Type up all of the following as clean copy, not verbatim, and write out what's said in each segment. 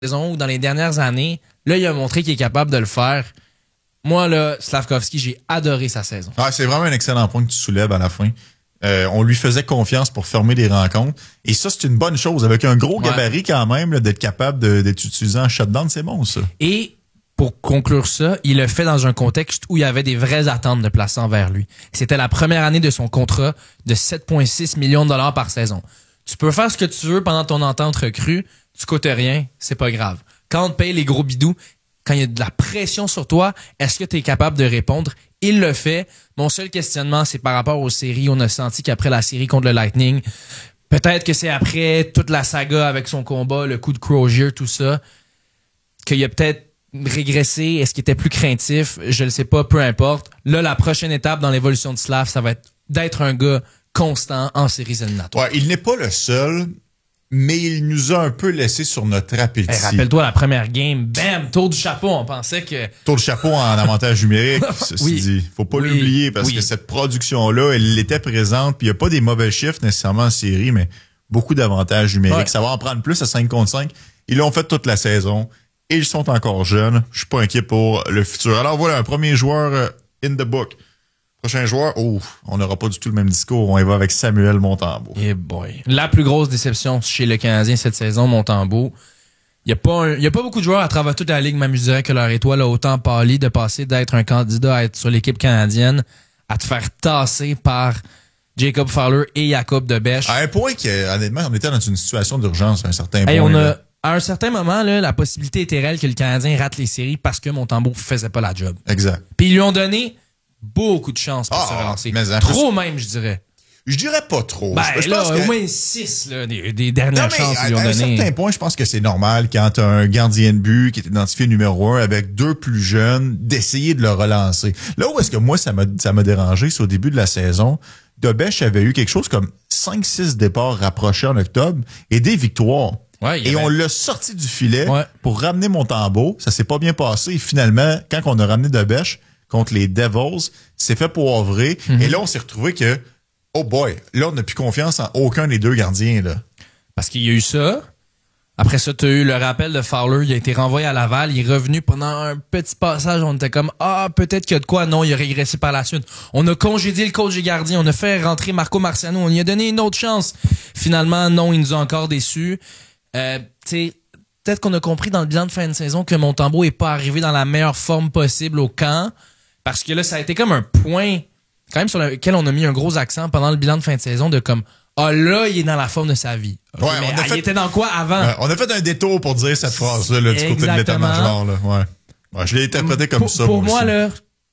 saison ou dans les dernières années, là, il a montré qu'il est capable de le faire. Moi, là, Slafkovský, j'ai adoré sa saison. Ah, c'est vraiment un excellent point que tu soulèves à la fin. On lui faisait confiance pour fermer des rencontres. Et ça, c'est une bonne chose. Avec un gros gabarit quand même, là, d'être capable d'être utilisé en shutdown, c'est bon, ça. Et pour conclure ça, il le fait dans un contexte où il y avait des vraies attentes de place envers lui. C'était la première année de son contrat de 7,6 millions de dollars par saison. Tu peux faire ce que tu veux pendant ton entente recrue, tu coûtes rien, c'est pas grave. Quand on te paye les gros bidous, quand il y a de la pression sur toi, est-ce que tu es capable de répondre? Il le fait. Mon seul questionnement, c'est par rapport aux séries. On a senti qu'après la série contre le Lightning, peut-être que c'est après toute la saga avec son combat, le coup de Crozier, tout ça, qu'il a peut-être régressé. Est-ce qu'il était plus craintif? Je le sais pas, peu importe. Là, la prochaine étape dans l'évolution de Slav, ça va être d'être un gars constant en séries éliminatoires. Ouais, il n'est pas le seul, mais il nous a un peu laissé sur notre appétit. Hey, rappelle-toi la première game, bam, tour du chapeau, on pensait que... Tour de chapeau en avantage numérique, ceci dit. Faut pas l'oublier parce que cette production-là, elle était présente, puis il n'y a pas des mauvais chiffres nécessairement en série, mais beaucoup d'avantages numériques. Ouais. Ça va en prendre plus à 5 contre 5. Ils l'ont fait toute la saison et ils sont encore jeunes. Je suis pas inquiet pour le futur. Alors voilà, un premier joueur in the book. Prochain joueur, on n'aura pas du tout le même discours. On y va avec Samuel Montembeault. Eh boy. La plus grosse déception chez le Canadien cette saison, Montembeault. Il y a pas beaucoup de joueurs à travers toute la ligue, même je dirais que leur étoile a autant pâli de passer d'être un candidat à être sur l'équipe canadienne à te faire tasser par Jacob Fowler et Jacob Debesch. À un point que, honnêtement, on était dans une situation d'urgence à un certain point. À un certain moment, là, la possibilité était réelle que le Canadien rate les séries parce que Montembeault faisait pas la job. Exact. Puis ils lui ont donné beaucoup de chance pour se relancer. Trop même, je dirais. Je dirais pas trop. Ben je là, pense que... au moins 6 là, des dernières chances qu'ils lui ont donné. À un certain point, je pense que c'est normal quand t'as un gardien de but qui est identifié numéro 1 avec deux plus jeunes, d'essayer de le relancer. Là où est-ce que moi, ça m'a dérangé, c'est au début de la saison. Debesch avait eu quelque chose comme 5-6 départs rapprochés en octobre et des victoires. Ouais, et on l'a sorti du filet pour ramener Montembeault. Ça s'est pas bien passé. Et finalement, quand on a ramené Debesch contre les Devils, c'est fait pour poivrer. Et là, on s'est retrouvé que, oh boy, là, on n'a plus confiance en aucun des deux gardiens, là. Parce qu'il y a eu ça. Après ça, tu as eu le rappel de Fowler. Il a été renvoyé à Laval. Il est revenu pendant un petit passage. On était comme, peut-être qu'il y a de quoi. Non, il a régressé par la suite. On a congédié le coach des gardiens. On a fait rentrer Marco Marciano. On lui a donné une autre chance. Finalement, non, il nous a encore déçus. Peut-être qu'on a compris dans le bilan de fin de saison que Montembeault est pas arrivé dans la meilleure forme possible au camp. Parce que là, ça a été comme un point, quand même, sur lequel on a mis un gros accent pendant le bilan de fin de saison de comme, là, il est dans la forme de sa vie. Ouais, mais il était dans quoi avant? On a fait un détour pour dire cette phrase-là, là, du côté de l'état-major, là. Ouais, je l'ai interprété comme ça. Pour moi, là,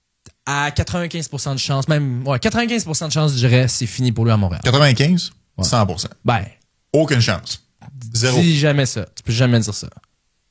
à 95% de chance, même, 95% de chance, je dirais, c'est fini pour lui à Montréal. 95? 100%. Ben. Aucune chance. Zéro. Dis jamais ça. Tu peux jamais dire ça.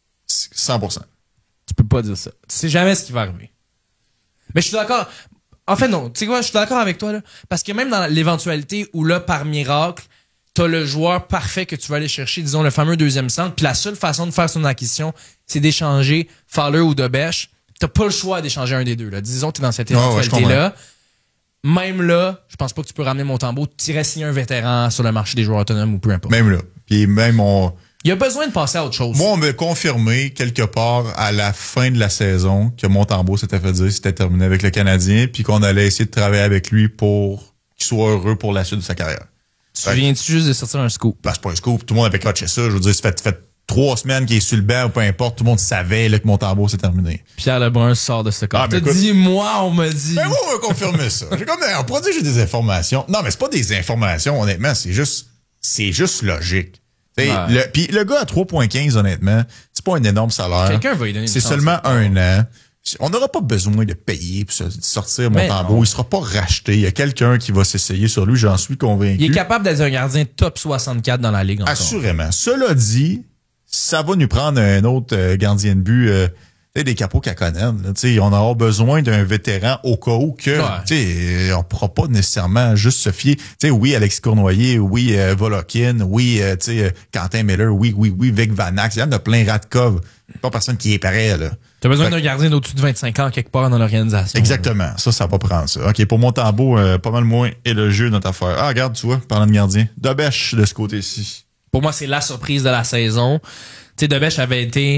100%. Tu peux pas dire ça. Tu sais jamais ce qui va arriver. Mais je suis d'accord. En fait, non. Tu sais quoi? Je suis d'accord avec toi, là. Parce que même dans l'éventualité où, là, par miracle, t'as le joueur parfait que tu vas aller chercher, disons, le fameux deuxième centre, puis la seule façon de faire son acquisition, c'est d'échanger Fowler ou Debesch. T'as pas le choix d'échanger un des deux, là. Disons que t'es dans cette éventualité-là. Même là, je pense pas que tu peux ramener Montembeault. Tu irais signer un vétéran sur le marché des joueurs autonomes ou peu importe. Même là. Puis même il y a besoin de passer à autre chose. Moi, on m'a confirmé quelque part à la fin de la saison que Montembeault s'était fait dire c'était terminé avec le Canadien puis qu'on allait essayer de travailler avec lui pour qu'il soit heureux pour la suite de sa carrière. Tu viens-tu juste de sortir un scoop? Ben, c'est pas un scoop. Tout le monde avait catché ça. Je veux dire, ça fait 3 semaines qu'il est sur le banc ou peu importe. Tout le monde savait là, que Montembeault s'est terminé. Pierre Lebrun sort de ce cas. T'as dit, on m'a dit. Mais moi, on m'a confirmé ça. On pourrait dire que j'ai des informations. Non, mais c'est pas des informations, honnêtement. C'est juste logique. Puis le gars à 3,15, honnêtement, c'est pas un énorme salaire. Quelqu'un va lui donner une C'est chance, seulement un an. On n'aura pas besoin de payer pour sortir Montembeault. Il sera pas racheté. Il y a quelqu'un qui va s'essayer sur lui, j'en suis convaincu. Il est capable d'être un gardien top 64 dans la ligue. Assurément. Cela dit, ça va nous prendre un autre gardien de but, des capots Kakkonen. On aura besoin d'un vétéran au cas où que, on pourra pas nécessairement juste se fier. Oui, Alexis Cournoyer, oui, Volokin, oui, Quentin Miller, oui, Vic Vanax. Il y en a plein Radkov. Pas personne qui est pareil, là. T'as besoin d'un gardien d'au-dessus de 25 ans quelque part dans l'organisation. Exactement. Là. Ça va prendre ça. OK, pour Montembeault, pas mal moins élogieux notre affaire. Ah, regarde, tu vois, parlant de gardien. Debesch de ce côté-ci. Pour moi, c'est la surprise de la saison. sais, Debèche avait été